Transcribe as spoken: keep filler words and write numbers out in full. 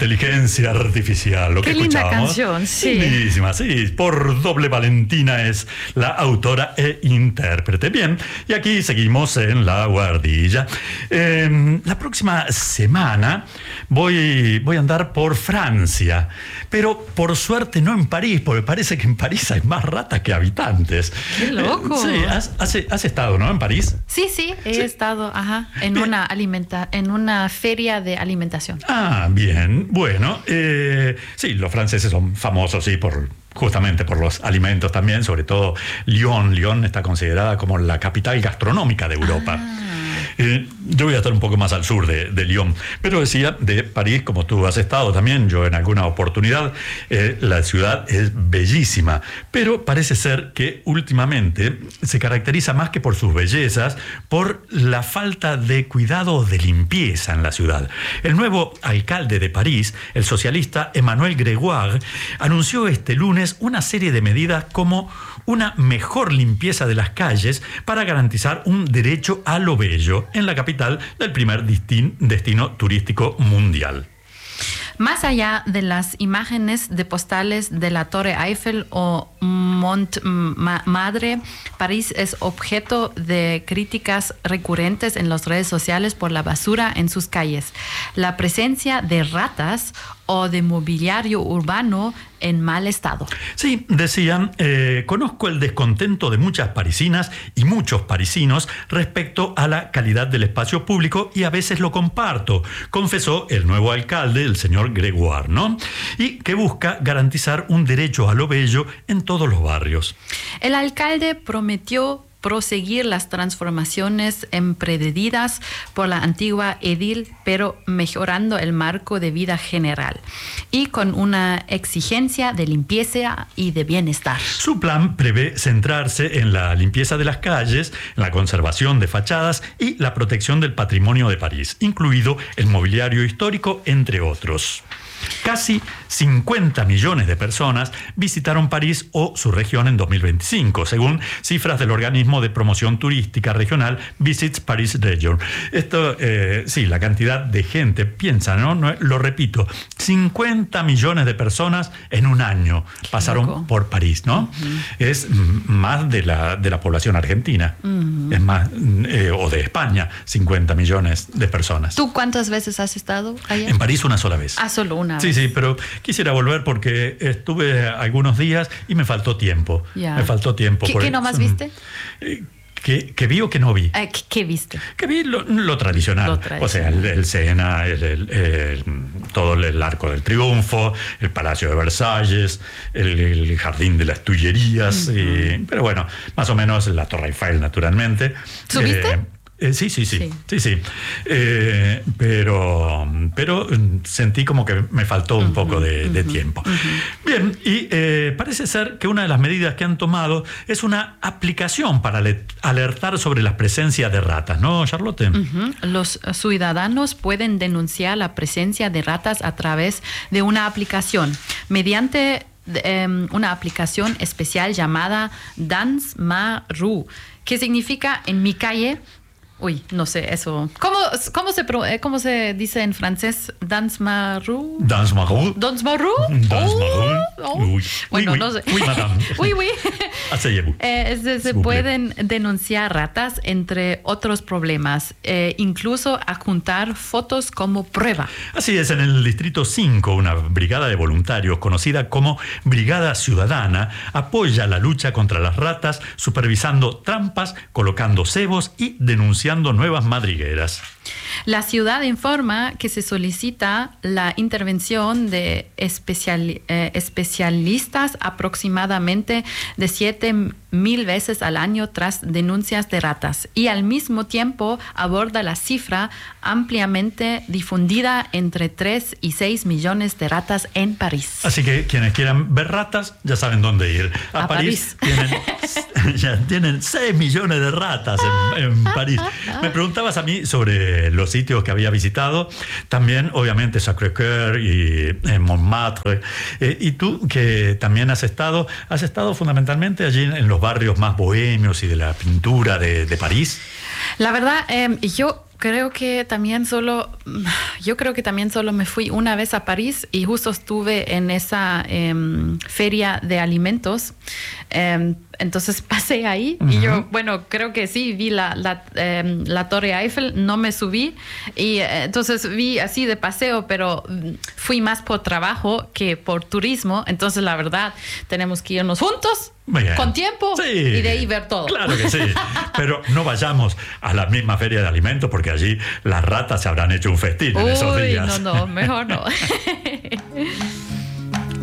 inteligencia artificial. Lo Qué que linda escuchábamos. canción, sí. Lindísima, sí. Por Doble Valentina es la autora e intérprete. Bien, y aquí seguimos en La Guardilla. Eh, la próxima semana voy, voy a andar por Francia, pero por suerte no en París, porque parece que en París hay más ratas que habitantes. ¡Qué loco! Eh, sí, has, has, has estado, ¿no? En París. Sí, sí, he Sí. estado ajá, en, Bien. una alimenta en una feria de alimentación. Ah, bien. Bueno, eh, sí, los franceses son famosos, sí, por justamente por los alimentos también, sobre todo Lyon. Lyon está considerada como la capital gastronómica de Europa. Ah. Eh, yo voy a estar un poco más al sur de, de Lyon, pero decía de París, como tú has estado también, yo en alguna oportunidad, eh, la ciudad es bellísima, pero parece ser que últimamente se caracteriza más que por sus bellezas, por la falta de cuidado o de limpieza en la ciudad. El nuevo alcalde de París, el socialista Emmanuel Grégoire, anunció este lunes una serie de medidas como una mejor limpieza de las calles para garantizar un derecho a lo bello en la capital del primer distin- destino turístico mundial. Más allá de las imágenes de postales de la Torre Eiffel o Montmartre, París es objeto de críticas recurrentes en las redes sociales por la basura en sus calles, la presencia de ratas o de mobiliario urbano en mal estado. Sí, decían, eh, conozco el descontento de muchas parisinas y muchos parisinos respecto a la calidad del espacio público y a veces lo comparto, confesó el nuevo alcalde, el señor Grégoire, ¿no? Y que busca garantizar un derecho a lo bello en todos los barrios. El alcalde prometió proseguir las transformaciones emprendidas por la antigua edil, pero mejorando el marco de vida general y con una exigencia de limpieza y de bienestar. Su plan prevé centrarse en la limpieza de las calles, en la conservación de fachadas y la protección del patrimonio de París, incluido el mobiliario histórico, entre otros. Casi cincuenta millones de personas visitaron París o su región en dos mil veinticinco, según cifras del organismo de promoción turística regional Visits Paris Region. Esto, eh, sí, la cantidad de gente, piensa, ¿no? no lo repito, cincuenta millones de personas en un año pasaron loco. por París, ¿no? Uh-huh. Es m- más de la, de la población argentina, uh-huh. es más, eh, o de España, cincuenta millones de personas. ¿Tú cuántas veces has estado allá? En París una sola vez. Ah, solo una. Sí, sí, pero quisiera volver porque estuve algunos días y me faltó tiempo. Ya. Me faltó tiempo. ¿Qué, por ¿qué el- nomás viste? Eh, ¿Qué, ¿Qué vi o qué no vi? Eh, ¿qué, ¿Qué viste? Que vi lo, lo tradicional. Lo O tradicional. sea, el, el Sena, el, el, el, todo el Arco del Triunfo, el Palacio de Versalles, el, el Jardín de las Tullerías. Uh-huh. y, pero bueno, más o menos la Torre Eiffel, naturalmente. ¿Subiste? Eh, Eh, sí, sí, sí, Sí. sí, sí. Eh, pero, pero sentí como que me faltó un uh-huh, poco de, uh-huh, de tiempo. Uh-huh. Bien, y eh, parece ser que una de las medidas que han tomado es una aplicación para alertar sobre la presencia de ratas, ¿no, Charlotte? Uh-huh. Los ciudadanos pueden denunciar la presencia de ratas a través de una aplicación, mediante um, una aplicación especial llamada Dans ma rue, que significa en mi calle. Uy, no sé, eso. ¿Cómo, cómo, se, cómo se dice en francés? Dans ma rue. Dans ma rue. Dans ma rue. Dans oh, ma rue. Oh. Oui, Bueno, oui, no sé. Oui, madame. Oui, oui. Asseyez-vous. Eh, se se pueden denunciar ratas, entre otros problemas, eh, incluso adjuntar fotos como prueba. Así es, en el Distrito cinco, una brigada de voluntarios conocida como Brigada Ciudadana apoya la lucha contra las ratas, supervisando trampas, colocando cebos y denunciando nuevas madrigueras. La ciudad informa que se solicita la intervención de especial, eh, especialistas aproximadamente de siete mil veces al año tras denuncias de ratas y al mismo tiempo aborda la cifra ampliamente difundida entre tres y seis millones de ratas en París. Así que quienes quieran ver ratas ya saben dónde ir. A, A París, París. Tienen, ya tienen seis millones de ratas en, en París. Me preguntabas a mí sobre los sitios que había visitado, también obviamente Sacré-Cœur y eh, Montmartre, eh, y tú que también has estado, has estado fundamentalmente allí en los barrios más bohemios y de la pintura de, de París. La verdad, eh, yo creo que también solo yo creo que también solo me fui una vez a París y justo estuve en esa eh, feria de alimentos. Eh, entonces pasé ahí uh-huh. y yo, bueno, creo que sí, vi la, la, eh, la Torre Eiffel, no me subí y eh, entonces vi así de paseo, pero fui más por trabajo que por turismo. Entonces, la verdad, tenemos que irnos juntos. Bien. Con tiempo sí, y de ahí ver todo. Claro que sí, pero no vayamos a la misma feria de alimentos porque allí las ratas se habrán hecho un festín Uy, en esos días. No, no, mejor no.